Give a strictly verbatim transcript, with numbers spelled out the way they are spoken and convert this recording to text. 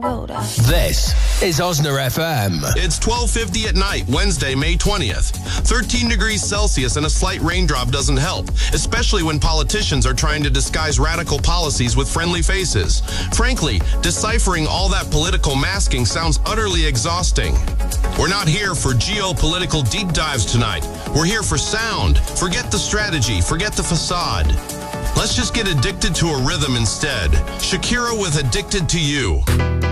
This is Osner F M. It's twelve fifty at night, Wednesday, May twentieth. thirteen degrees Celsius and a slight raindrop doesn't help, especially when politicians are trying to disguise radical policies with friendly faces. Frankly, deciphering all that political masking sounds utterly exhausting. We're not here for geopolitical deep dives tonight. We're here for sound. Forget the strategy. Forget the facade. Let's just get addicted to a rhythm instead. Shakira with Addicted to You.